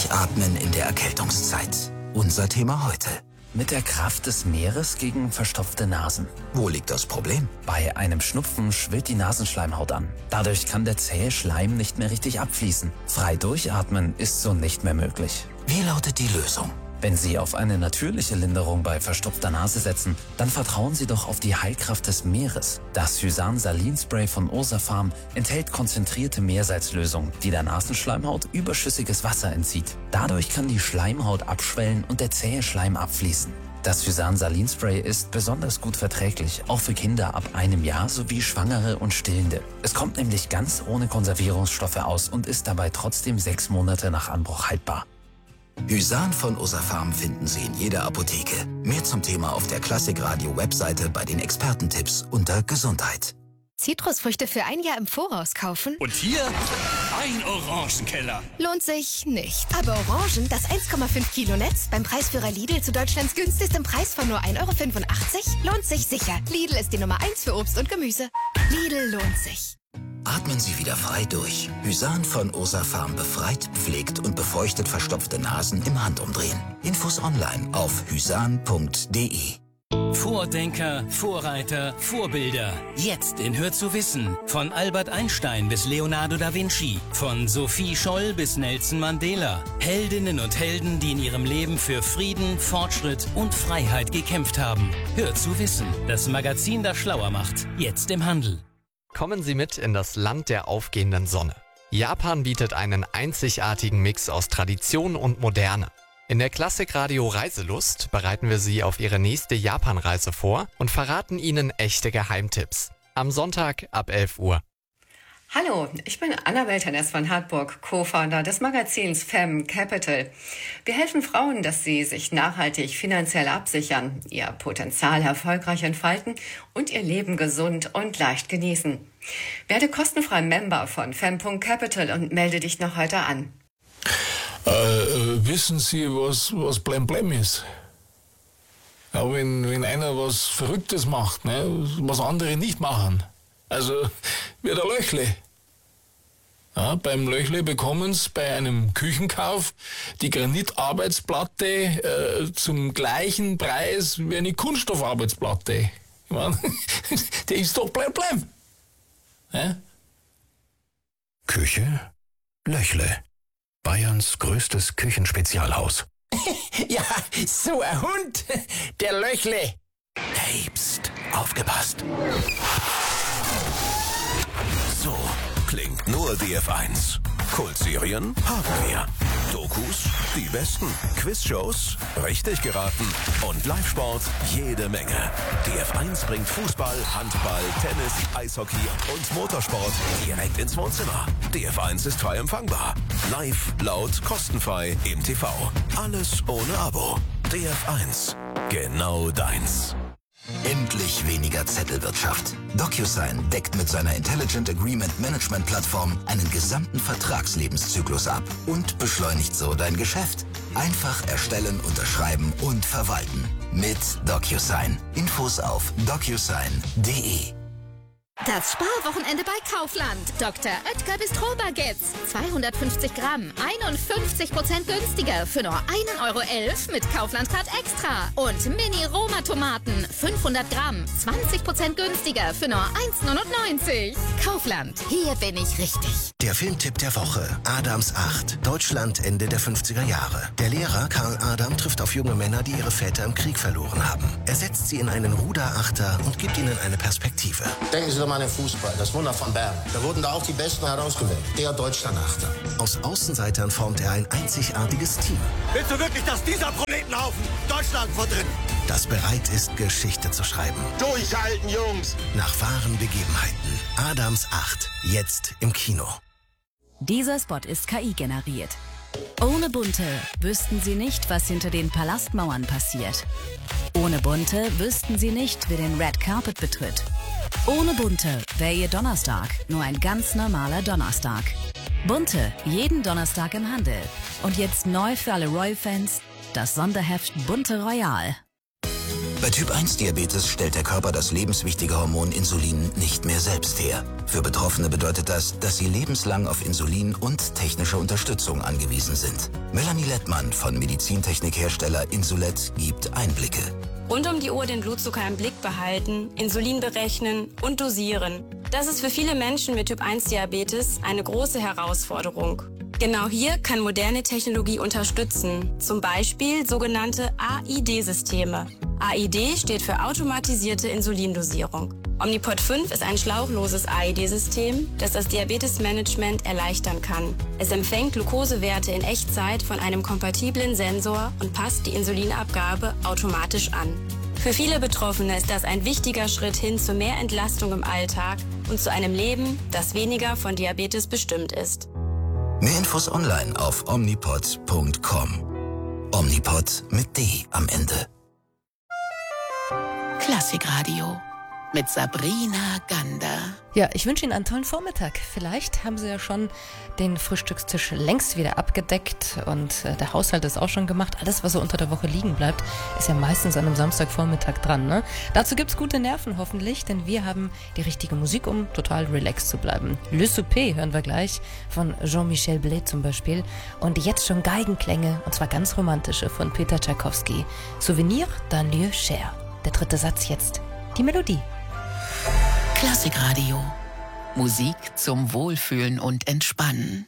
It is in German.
Durchatmen in der Erkältungszeit. Unser Thema heute. Mit der Kraft des Meeres gegen verstopfte Nasen. Wo liegt das Problem? Bei einem Schnupfen schwillt die Nasenschleimhaut an. Dadurch kann der zähe Schleim nicht mehr richtig abfließen. Frei durchatmen ist so nicht mehr möglich. Wie lautet die Lösung? Wenn Sie auf eine natürliche Linderung bei verstopfter Nase setzen, dann vertrauen Sie doch auf die Heilkraft des Meeres. Das Hysan-Salin-Spray von Ursa Farm enthält konzentrierte Meersalzlösung, die der Nasenschleimhaut überschüssiges Wasser entzieht. Dadurch kann die Schleimhaut abschwellen und der zähe Schleim abfließen. Das Hysan-Salin-Spray ist besonders gut verträglich, auch für Kinder ab 1 Jahr sowie Schwangere und Stillende. Es kommt nämlich ganz ohne Konservierungsstoffe aus und ist dabei trotzdem 6 Monate nach Anbruch haltbar. Hysan von Ursa Farm finden Sie in jeder Apotheke. Mehr zum Thema auf der Klassikradio-Webseite bei den Expertentipps unter Gesundheit. Zitrusfrüchte für 1 Jahr im Voraus kaufen? Und hier ein Orangenkeller. Lohnt sich nicht. Aber Orangen, das 1,5 Kilo Netz beim Preisführer Lidl zu Deutschlands günstigstem Preis von nur 1,85 € lohnt sich sicher. Lidl ist die Nummer 1 für Obst und Gemüse. Lidl lohnt sich. Atmen Sie wieder frei durch. Hysan von Ursa Farm befreit, pflegt und befeuchtet verstopfte Nasen im Handumdrehen. Infos online auf hysan.de. Vordenker, Vorreiter, Vorbilder. Jetzt in Hör zu wissen. Von Albert Einstein bis Leonardo da Vinci. Von Sophie Scholl bis Nelson Mandela. Heldinnen und Helden, die in ihrem Leben für Frieden, Fortschritt und Freiheit gekämpft haben. Hör zu wissen. Das Magazin, das schlauer macht. Jetzt im Handel. Kommen Sie mit in das Land der aufgehenden Sonne. Japan bietet einen einzigartigen Mix aus Tradition und Moderne. In der Klassikradio Reiselust bereiten wir Sie auf Ihre nächste Japanreise vor und verraten Ihnen echte Geheimtipps. Am Sonntag ab 11 Uhr. Hallo, ich bin Anna Welternes von Hartburg, Co-Founder des Magazins Femme Capital. Wir helfen Frauen, dass sie sich nachhaltig finanziell absichern, ihr Potenzial erfolgreich entfalten und ihr Leben gesund und leicht genießen. Werde kostenfrei Member von Femme.capital und melde dich noch heute an. Wissen Sie, was Blem ist? Ja, wenn einer was Verrücktes macht, ne, was andere nicht machen. Also wie der Löchle. Ja, beim Löchle bekommen Sie bei einem Küchenkauf die Granitarbeitsplatte zum gleichen Preis wie eine Kunststoffarbeitsplatte. Ich mein, der ist doch Blem. Ja? Küche Löchle. Bayerns größtes Küchenspezialhaus. Ja, so ein Hund, der Löchle. Hey, pst, aufgepasst. So klingt nur DF1. Kultserien haben wir. Dokus, die besten. Quizshows, richtig geraten. Und Live-Sport, jede Menge. DF1 bringt Fußball, Handball, Tennis, Eishockey und Motorsport direkt ins Wohnzimmer. DF1 ist frei empfangbar. Live, laut, kostenfrei im TV. Alles ohne Abo. DF1, genau deins. Endlich weniger Zettelwirtschaft. DocuSign deckt mit seiner Intelligent Agreement Management Plattform einen gesamten Vertragslebenszyklus ab und beschleunigt so dein Geschäft. Einfach erstellen, unterschreiben und verwalten. Mit DocuSign. Infos auf docusign.de. Das Sparwochenende bei Kaufland. Dr. Oetker Bistro-Baguettes. 250 Gramm, 51% günstiger für nur 1,11 € mit Kaufland-Card Extra. Und Mini-Roma-Tomaten, 500 Gramm, 20% günstiger für nur 1,99 €. Kaufland, hier bin ich richtig. Der Filmtipp der Woche. Adams 8. Deutschland Ende der 50er Jahre. Der Lehrer Karl Adam trifft auf junge Männer, die ihre Väter im Krieg verloren haben. Er setzt sie in einen Ruderachter und gibt ihnen eine Perspektive. Denken Sie doch mal an den Fußball, das Wunder von Bern. Da wurden da auch die Besten herausgewählt. Der Deutschlandachter. Aus Außenseitern formt er ein einzigartiges Team. Willst du wirklich, dass dieser Proletenhaufen Deutschland vertritt? Das bereit ist, Geschichte zu schreiben. Durchhalten, Jungs! Nach wahren Begebenheiten. Adams 8. Jetzt im Kino. Dieser Spot ist KI generiert. Ohne Bunte wüssten Sie nicht, was hinter den Palastmauern passiert. Ohne Bunte wüssten Sie nicht, wer den Red Carpet betritt. Ohne Bunte wäre Ihr Donnerstag nur ein ganz normaler Donnerstag. Bunte, jeden Donnerstag im Handel. Und jetzt neu für alle Royal-Fans, das Sonderheft Bunte Royal. Bei Typ-1-Diabetes stellt der Körper das lebenswichtige Hormon Insulin nicht mehr selbst her. Für Betroffene bedeutet das, dass sie lebenslang auf Insulin und technische Unterstützung angewiesen sind. Melanie Lettmann von Medizintechnikhersteller Insulet gibt Einblicke. Rund um die Uhr den Blutzucker im Blick behalten, Insulin berechnen und dosieren. Das ist für viele Menschen mit Typ-1-Diabetes eine große Herausforderung. Genau hier kann moderne Technologie unterstützen, zum Beispiel sogenannte AID-Systeme. AID steht für automatisierte Insulindosierung. Omnipod 5 ist ein schlauchloses AID-System, das das Diabetesmanagement erleichtern kann. Es empfängt Glukosewerte in Echtzeit von einem kompatiblen Sensor und passt die Insulinabgabe automatisch an. Für viele Betroffene ist das ein wichtiger Schritt hin zu mehr Entlastung im Alltag und zu einem Leben, das weniger von Diabetes bestimmt ist. Mehr Infos online auf omnipod.com. Omnipod mit D am Ende. Klassikradio mit Sabrina Gander. Ja, ich wünsche Ihnen einen tollen Vormittag. Vielleicht haben Sie ja schon den Frühstückstisch längst wieder abgedeckt und der Haushalt ist auch schon gemacht. Alles, was so unter der Woche liegen bleibt, ist ja meistens an einem Samstagvormittag dran, ne? Dazu gibt's gute Nerven hoffentlich, denn wir haben die richtige Musik, um total relaxed zu bleiben. Le Souper hören wir gleich von Jean-Michel Blé zum Beispiel. Und jetzt schon Geigenklänge, und zwar ganz romantische, von Peter Tschaikowski. Souvenir d'un lieu cher. Der dritte Satz jetzt. Die Melodie. Klassikradio. Musik zum Wohlfühlen und Entspannen.